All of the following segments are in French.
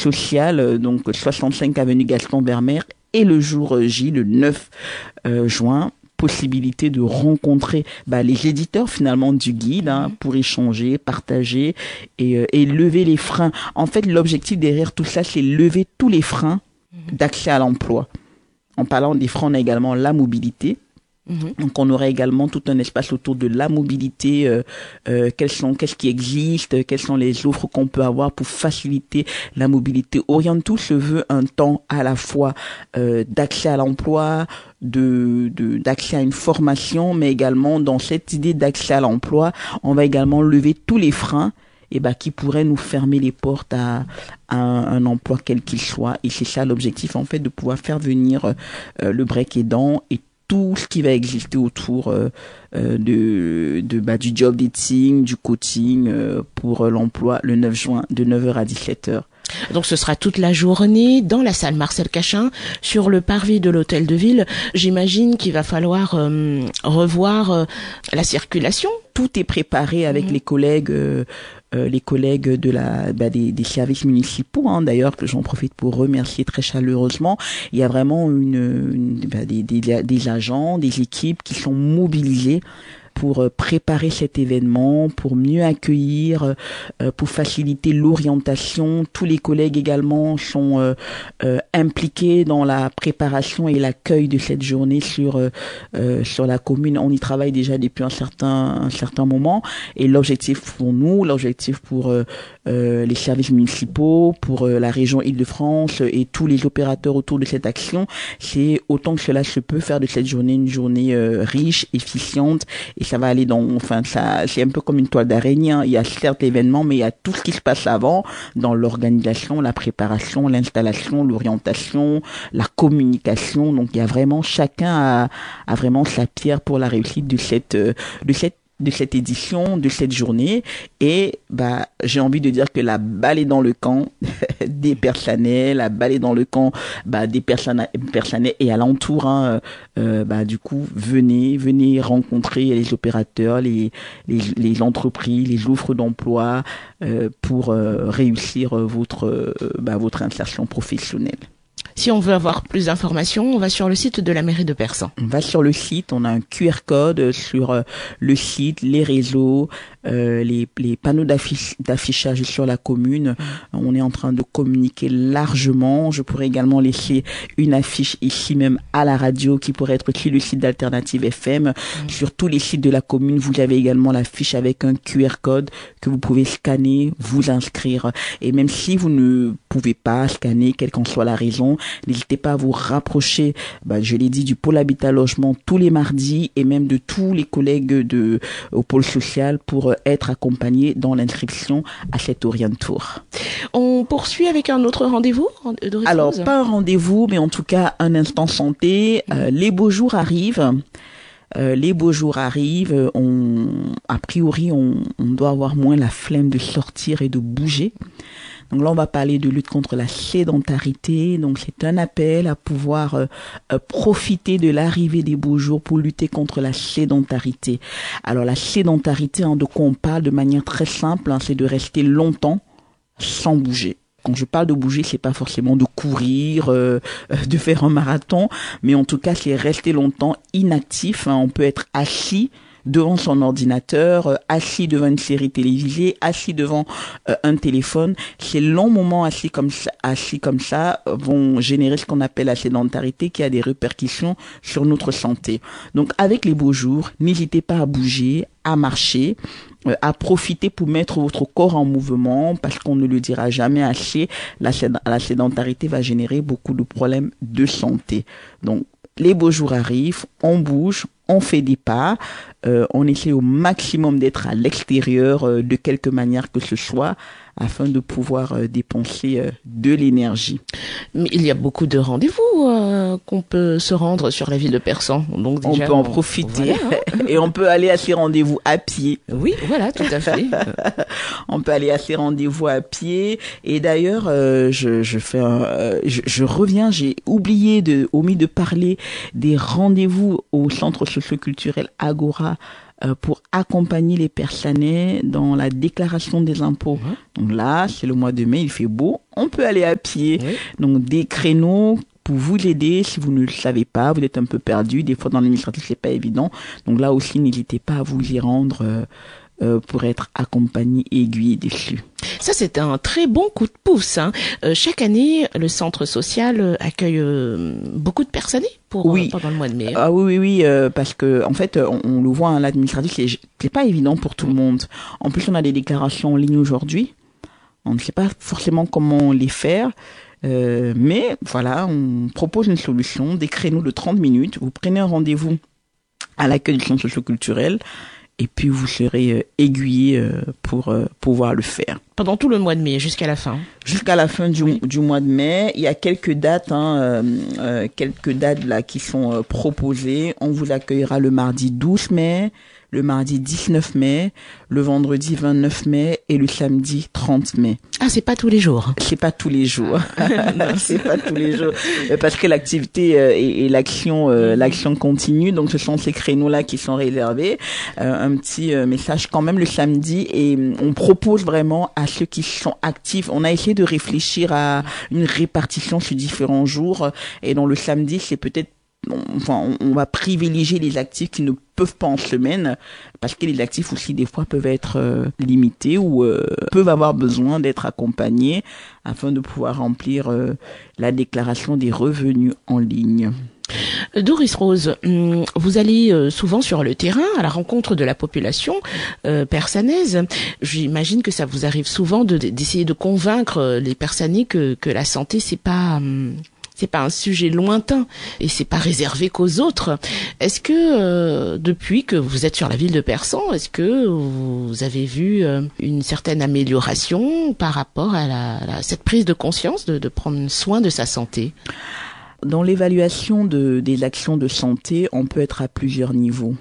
social, donc 65 avenue Gaston Bermer, et le jour J, le 9 juin, possibilité de rencontrer les éditeurs finalement du guide pour échanger, partager et lever les freins. En fait, l'objectif derrière tout ça, c'est lever tous les freins d'accès à l'emploi. En parlant des freins, on a également la mobilité. Donc on aurait également tout un espace autour de la mobilité, qu'est-ce qui existe, quelles sont les offres qu'on peut avoir pour faciliter la mobilité. Orientou se veut un temps à la fois d'accès à l'emploi, d'accès à une formation, mais également dans cette idée d'accès à l'emploi, on va également lever tous les freins qui pourraient nous fermer les portes à un emploi quel qu'il soit. Et c'est ça l'objectif en fait, de pouvoir faire venir le break aidant et tout ce qui va exister autour du job dating, du coaching pour l'emploi le 9 juin de 9h à 17h. Donc ce sera toute la journée dans la salle Marcel Cachin sur le parvis de l'hôtel de ville. J'imagine qu'il va falloir revoir la circulation. Tout est préparé avec les collègues de des services municipaux, d'ailleurs, que j'en profite pour remercier très chaleureusement. Il y a vraiment des agents, des équipes qui sont mobilisées pour préparer cet événement, pour mieux accueillir, pour faciliter l'orientation. Tous les collègues également sont impliqués dans la préparation et l'accueil de cette journée sur la commune. On y travaille déjà depuis un certain moment, et l'objectif pour nous, pour les services municipaux, pour la région Île-de-France et tous les opérateurs autour de cette action, c'est autant que cela se peut faire de cette journée une journée riche, efficiente, et ça va aller c'est un peu comme une toile d'araignée. Il y a certes l'événement, mais il y a tout ce qui se passe avant, dans l'organisation, la préparation, l'installation, l'orientation, la communication. Donc il y a vraiment, chacun a vraiment sa pierre pour la réussite de cette édition, de cette journée. Et j'ai envie de dire que la balle est dans le camp des personnels, la balle est dans le camp des personnels et alentours. Du coup, venez rencontrer les opérateurs, les entreprises, les offres d'emploi pour réussir votre insertion professionnelle. Si on veut avoir plus d'informations, on va sur le site de la mairie de Persan. On va sur le site, on a un QR code sur le site, les réseaux, les panneaux d'affichage sur la commune. On est en train de communiquer largement. Je pourrais également laisser une affiche ici même à la radio qui pourrait être sur le site d'Alternative FM. Sur tous les sites de la commune, vous avez également l'affiche avec un QR code que vous pouvez scanner, vous inscrire. Et même si vous ne pouvez pas scanner, quelle qu'en soit la raison, n'hésitez pas à vous rapprocher, je l'ai dit, du pôle habitat logement tous les mardis, et même de tous les collègues au pôle social pour être accompagnés dans l'inscription à cet Orientour. On poursuit avec un autre rendez-vous, Doris-Rose ? Alors, pas un rendez-vous, mais en tout cas un instant santé. Les beaux jours arrivent. A priori, on doit avoir moins la flemme de sortir et de bouger. Donc là, on va parler de lutte contre la sédentarité. Donc c'est un appel à pouvoir profiter de l'arrivée des beaux jours pour lutter contre la sédentarité. Alors la sédentarité, de quoi on parle de manière très simple, c'est de rester longtemps sans bouger. Quand je parle de bouger, c'est pas forcément de courir, de faire un marathon, mais en tout cas, c'est rester longtemps inactif. On peut être assis devant son ordinateur, assis devant une série télévisée, assis devant un téléphone. Ces longs moments assis comme ça vont générer ce qu'on appelle la sédentarité, qui a des répercussions sur notre santé. Donc avec les beaux jours, n'hésitez pas à bouger, à marcher, à profiter pour mettre votre corps en mouvement, parce qu'on ne le dira jamais assez, la sédentarité va générer beaucoup de problèmes de santé. Donc les beaux jours arrivent, on bouge, on fait des pas, on essaie au maximum d'être à l'extérieur de quelque manière que ce soit, afin de pouvoir dépenser de l'énergie. Mais il y a beaucoup de rendez-vous qu'on peut se rendre sur la ville de Persan. Donc déjà, on peut en profiter, et on peut aller à ces rendez-vous à pied. Oui, voilà, tout à fait. On peut aller à ces rendez-vous à pied. Et d'ailleurs, je reviens, j'ai omis de parler des rendez-vous au centre socio-culturel Agora pour accompagner les Persanais dans la déclaration des impôts. Donc là, c'est le mois de mai, il fait beau, on peut aller à pied. Donc des créneaux pour vous aider si vous ne le savez pas, vous êtes un peu perdu. Des fois dans l'administratif, c'est pas évident. Donc là aussi, n'hésitez pas à vous y rendre pour être accompagné et aiguillé dessus. Ça, c'est un très bon coup de pouce. Chaque année, le centre social accueille beaucoup de personnes pendant le mois de mai. Ah oui, parce que en fait, on le voit, l'administratif, c'est pas évident pour tout le monde. En plus, on a des déclarations en ligne aujourd'hui. On ne sait pas forcément comment les faire. Mais voilà, on propose une solution, des créneaux de 30 minutes. Vous prenez un rendez-vous à l'accueil du centre socio-culturel et puis vous serez aiguillé pour pouvoir le faire. Pendant tout le mois de mai, jusqu'à la fin. Jusqu'à la fin du mois de mai, il y a quelques dates là qui sont proposées. On vous accueillera le mardi 12 mai, le mardi 19 mai, le vendredi 29 mai et le samedi 30 mai. Ah, c'est pas tous les jours. C'est pas tous les jours. C'est pas tous les jours. Parce que l'activité et l'action continue. Donc, ce sont ces créneaux-là qui sont réservés. Un petit message quand même le samedi. Et on propose vraiment à ceux qui sont actifs. On a essayé de réfléchir à une répartition sur différents jours. Et dans le samedi, c'est peut-être on va privilégier les actifs qui ne peuvent pas en semaine, parce que les actifs aussi des fois peuvent être limités ou peuvent avoir besoin d'être accompagnés afin de pouvoir remplir la déclaration des revenus en ligne. Doris Rose, vous allez souvent sur le terrain à la rencontre de la population persanaise. J'imagine que ça vous arrive souvent d'essayer de convaincre les Persanais que la santé c'est pas un sujet lointain et c'est pas réservé qu'aux autres. Est-ce que depuis que vous êtes sur la ville de Persan, est-ce que vous avez vu une certaine amélioration par rapport à cette prise de conscience de prendre soin de sa santé? Dans l'évaluation des actions de santé, on peut être à plusieurs niveaux.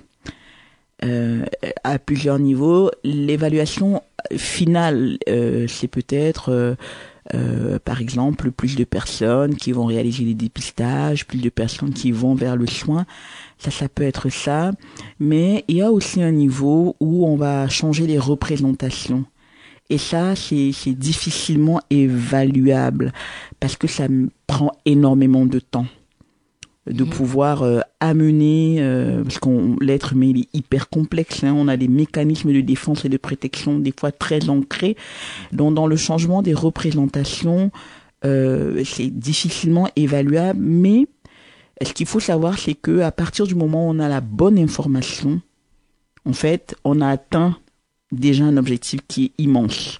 L'évaluation finale, c'est peut-être par exemple, plus de personnes qui vont réaliser des dépistages, plus de personnes qui vont vers le soin. Ça peut être ça. Mais il y a aussi un niveau où on va changer les représentations. Et ça, c'est difficilement évaluable parce que ça prend énormément de temps de pouvoir amener, parce l'être humain il est hyper complexe, on a des mécanismes de défense et de protection des fois très ancrés, donc dans le changement des représentations, c'est difficilement évaluable, mais ce qu'il faut savoir, c'est que à partir du moment où on a la bonne information, en fait, on a atteint déjà un objectif qui est immense.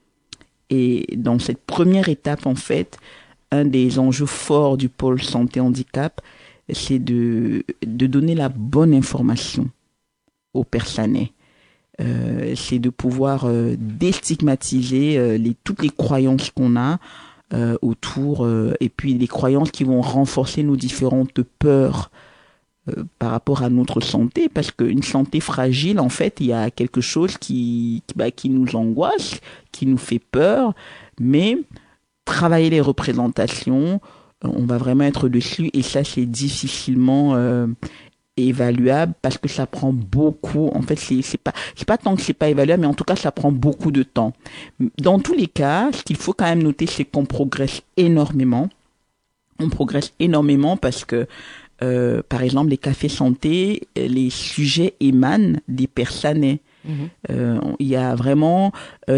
Et dans cette première étape, en fait, un des enjeux forts du pôle santé handicap, c'est de donner la bonne information aux Persanais. C'est de pouvoir déstigmatiser toutes les croyances qu'on a autour, et puis les croyances qui vont renforcer nos différentes peurs par rapport à notre santé, parce qu'une santé fragile, en fait, il y a quelque chose qui nous angoisse, qui nous fait peur, mais travailler les représentations, on va vraiment être dessus, et ça c'est difficilement évaluable parce que ça prend beaucoup. En fait, c'est pas tant que c'est pas évaluable, mais en tout cas ça prend beaucoup de temps. Dans tous les cas, ce qu'il faut quand même noter, c'est qu'on progresse énormément. On progresse énormément parce que par exemple les cafés santé, les sujets émanent des Persanais. Il y a vraiment en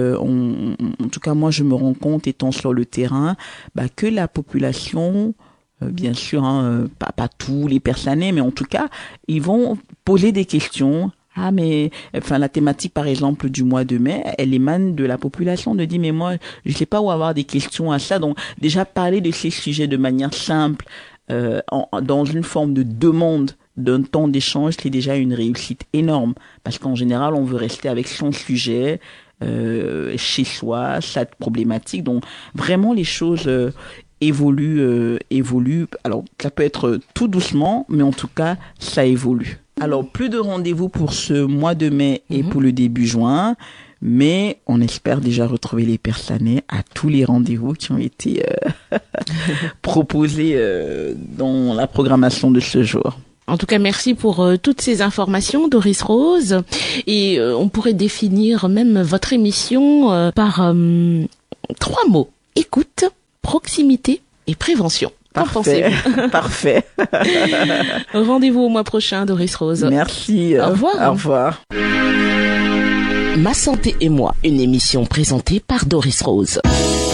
tout cas moi je me rends compte étant sur le terrain que la population, bien sûr pas tous les Persanais, mais en tout cas ils vont poser des questions. La thématique par exemple du mois de mai, elle émane de la population, de dire mais moi je sais pas où avoir des questions à ça. Donc déjà parler de ces sujets de manière simple, dans une forme de demande d'un temps d'échange, c'est déjà une réussite énorme, parce qu'en général on veut rester avec son sujet chez soi, sa problématique. Donc vraiment les choses évoluent. Alors ça peut être tout doucement, mais en tout cas ça évolue. Alors plus de rendez-vous pour ce mois de mai et pour le début juin, mais on espère déjà retrouver les Persanais à tous les rendez-vous qui ont été proposés dans la programmation de ce jour. En tout cas, merci pour toutes ces informations, Doris Rose. Et on pourrait définir même votre émission par 3 mots. Écoute, proximité et prévention. Parfait. Parfait. Rendez-vous au mois prochain, Doris Rose. Merci. Au revoir. Au revoir. Ma santé et moi, une émission présentée par Doris Rose.